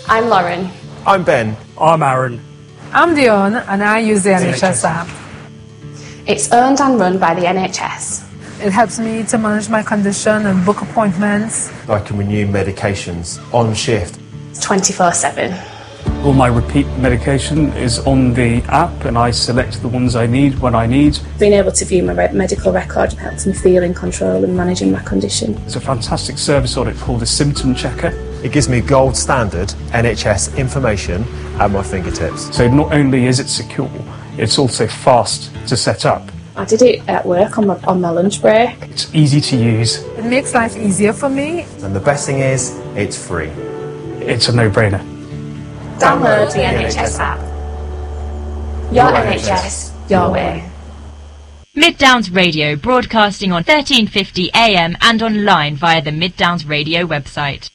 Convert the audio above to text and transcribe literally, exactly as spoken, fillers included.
I'm Lauren. I'm Ben. I'm Aaron. I'm Dion, and I use the N H S app. It's owned and run by the N H S. It helps me to manage my condition and book appointments. I can renew medications on shift. twenty-four seven. All my repeat medication is on the app, and I select the ones I need when I need. Being able to view my re- medical record helps me feel in control and managing my condition. There's a fantastic service on it called the Symptom Checker. It gives me gold standard N H S information at my fingertips. So not only is it secure, it's also fast to set up. I did it at work on my, on my lunch break. It's easy to use. It makes life easier for me. And the best thing is, it's free. It's a no-brainer. Download the N H S app. Your N H S, your way. Mid Downs Radio, broadcasting on thirteen fifty A M and online via the Mid Downs Radio website.